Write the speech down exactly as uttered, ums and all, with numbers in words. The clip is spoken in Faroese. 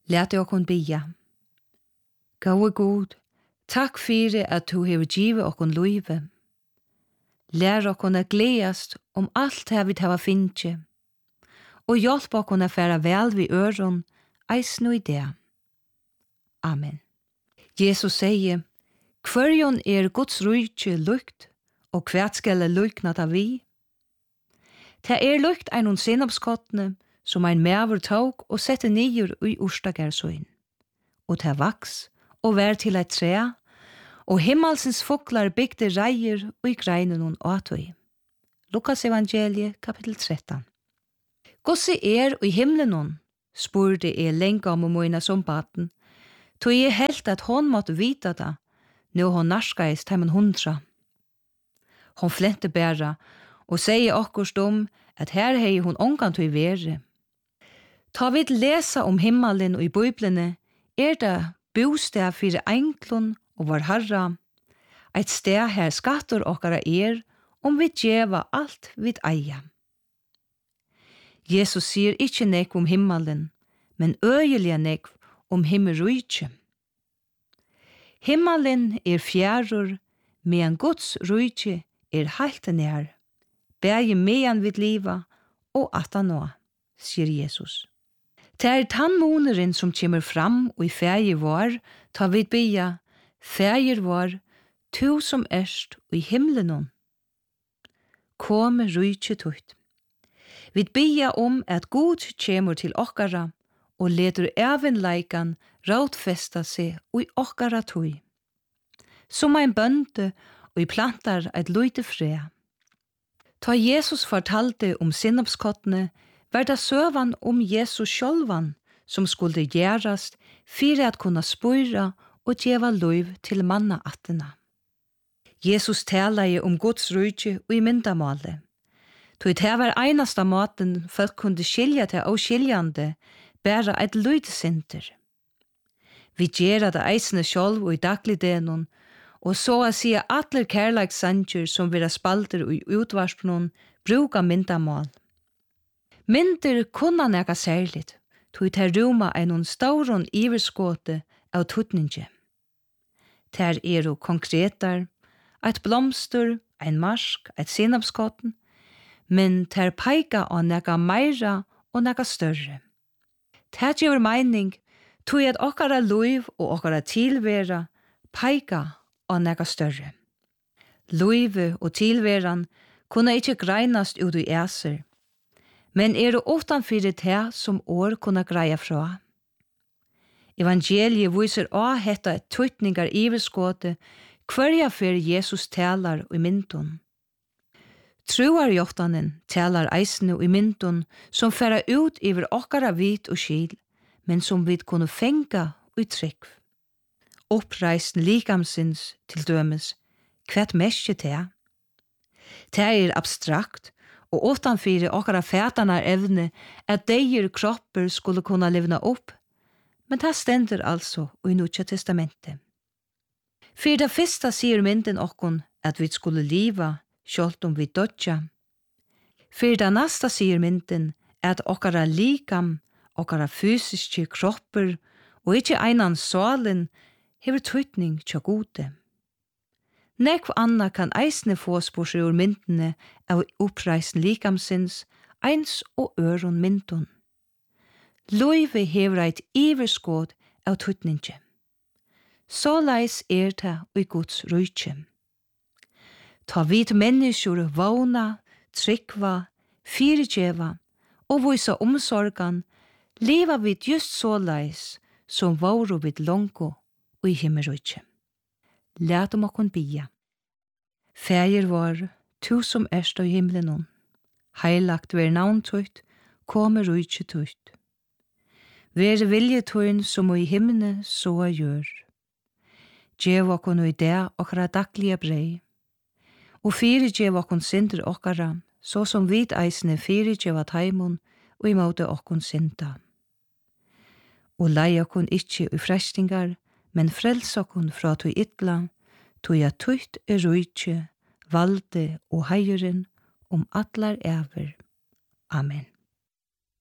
Lät okon bia. Gåe god, takk fyrir at du hever givet okon løyve. Lær okon at gledast om alt her vi tava finnje, og hjelp okon at færa vel vi øron, eisno i det. Amen. Jesus sier, «Hverjon er Guds rujtje lukt, og hvert skal lukna ta vi?» Det er lukt einon sinnopskottene, som ein mæver tåg og sette nyer i urstagersøyn. Og det vaks, og vær til eit tre, og himmelsens fuglar bygde reier og i greinen og atøy. Lukas evangeliet, kapittel tretton. Gosse er i himmelen, spurte jeg lenge om moina som baten, tog jeg helt at hon måtte vita det, nå hon narskais heimen hundra. Hon flente bæra, og sier akkurst om at her hei hon ongan tog vere. Ta vid lesa om himmelen og i Bibelene, er det bostad fyrir enklun og var harra, eit sted her skattur okkara er, om vi djeva alt vid eia. Jesus sier ikkje nekv om himmelen, men øyelige nekv om himmelrujtje. Himmelen er fjærur, medan Guds rujtje er heilt nær, bæge medan vid liva og atta nå, sier Jesus. Det er tannmoneren som kommer fram og i feir var, ta vid bia, feir var, tu som erst og i himmelen. Kom rujtje tutt. Vi bia om at Gud kommer til okkara, og leder evenleikan rautfesta seg og i okkara tui. Som ein bønte og i plantar eit luite fre. Ta Jesus fortalte om sinnopskottene, var det søvan om Jesus sjølvan som skulle gjerast fyrir at kunna spøyra og djeva løyv til manna attena. Jesus talaði om Guds rujtje og i myndamålet. Tog det var einasta måten folk kunde skilja til og skiljande, bæra eit løytesinter. Vi gjera det eisne sjálv og i dagligdenon, og så å si atler kærleiksanger som vira spalter og i utvarsponon bruka myndamål. Myndir kunna neka særligt, tog det roma einon stauron iverskåte av tutninge. Ter er jo konkretar, eit blomster, ein marsk, eit sinapskotten, men ter peika av neka meira og neka større. Ter gjør meining, tog at okkara luiv og okkara tilvera peika av neka større. Luive og tilveran kunne ikkje greinast ut i æser, men er det utanfyrir det som år kunne greia fra. Evangeliet viser å hetta et tøytningar iverskåte hverja fyrir Jesus talar i myndun. Truarjottanen talar eisne i myndun som færa ut iver okkara vit og skil, men som vi kunne fenga i trykv. Oppreisen likamsins til dømes, hvert mestje det. Det er abstrakt, og utanfyrir okkara fætanar evne at deir kropper skulle kunna livna opp, men det stender altså i Nutja testamentet. For det første sier mynden okkon at vi skulle liva, sjålt om vi dødja. For det neste sier mynden at okkara likam, okkara fysiske kropper, og ikkje einan salen, hever tøytning tja gode. Nekv anna kan eisne få sporsir ur myndene av oppreisen likamsins, eins og øron myndun. Løyve hever eit iverskåd av tøytninge. Så leis er det i Guds rujtje. Ta vid mennesker våna, trykva, fyrirgjeva og visa omsorgan, leva vid just så leis som våru vid longo og i himmelrujtje. Lät om okon bia. Fægir var, tu som erst av himmelen, heilagt ver navntøyt, komme rujtje tøyt. Ver viljetøyn som i himmene så gjør. Gjev okon i det okkara daglige brei, og fyrirgjev okon synder okkara, så som vid eisne fyrirgjev taimon og i måte okon synda. Og lei okon ikkje i frestingar, men frels okon fra tog ytla, tog jeg tøyt er rujtje, valde og heieren om atlar ever. Amen.